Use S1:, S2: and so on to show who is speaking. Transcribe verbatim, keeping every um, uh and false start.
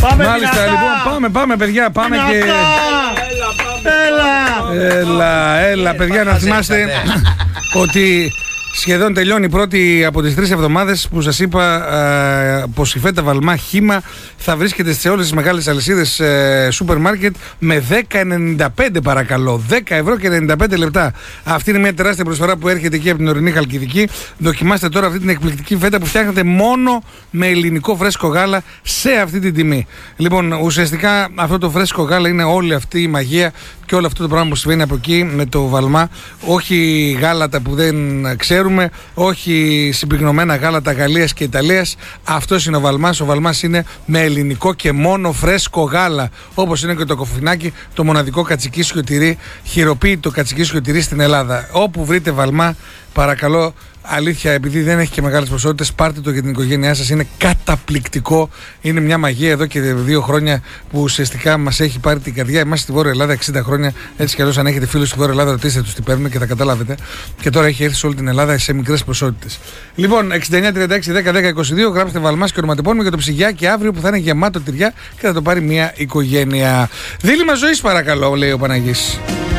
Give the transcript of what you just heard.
S1: Πάμε.
S2: Μάλιστα,
S1: δυνατά.
S2: λοιπόν, πάμε, πάμε, παιδιά, πάμε
S1: Δυνατά.
S2: και.
S1: Έλα.
S2: Έλα, έλα, παιδιά, να θυμάστε ότι σχεδόν τελειώνει η πρώτη από τις τρεις εβδομάδες που σας είπα ε, πως η φέτα Βαλμά Χήμα θα βρίσκεται σε όλες τις μεγάλες αλυσίδες ε, σούπερ μάρκετ με δέκα ενενήντα πέντε, παρακαλώ, δέκα ευρώ και ενενήντα πέντε λεπτά. Αυτή είναι μια τεράστια προσφορά που έρχεται εκεί από την ορεινή Χαλκιδική. Δοκιμάστε τώρα αυτή την εκπληκτική φέτα που φτιάχνεται μόνο με ελληνικό φρέσκο γάλα σε αυτή την τιμή. Λοιπόν, ουσιαστικά αυτό το φρέσκο γάλα είναι όλη αυτή η μαγεία και όλο αυτό το πράγμα που συμβαίνει από εκεί με το Βαλμά. Όχι γάλατα που δεν ξέρουμε, όχι συμπυκνωμένα γάλατα Γαλλίας και Ιταλίας. Αυτός είναι ο Βαλμάς. Ο Βαλμάς είναι με ελληνικό και μόνο φρέσκο γάλα. Όπως είναι και το κοφινάκι, το μοναδικό κατσικίσιο τυρί, χειροποίητο κατσικίσιο τυρί στην Ελλάδα. Όπου βρείτε Βαλμά, παρακαλώ, αλήθεια, επειδή δεν έχει και μεγάλες ποσότητες, πάρτε το για την οικογένειά σας. Είναι καταπληκτικό. Είναι μια μαγεία εδώ και δύο χρόνια που ουσιαστικά μας έχει πάρει την καρδιά. Εμάς στη Βόρεια Ελλάδα εξήντα χρόνια. Έτσι κι αλλιώς, αν έχετε φίλους στη Βόρεια Ελλάδα, ρωτήστε τους τι παίρνουν και θα καταλάβετε. Και τώρα έχει έρθει σε όλη την Ελλάδα σε μικρές ποσότητες. Λοιπόν, εξήντα εννιά τριάντα έξι δέκα δέκα είκοσι δύο, γράψτε Βαλμάς και ονοματεπώνυμο για το ψυγιάκι αύριο που θα είναι γεμάτο τυριά και θα το πάρει μια οικογένεια. Δίλημμα ζωής, παρακαλώ, λέει ο Παναγής.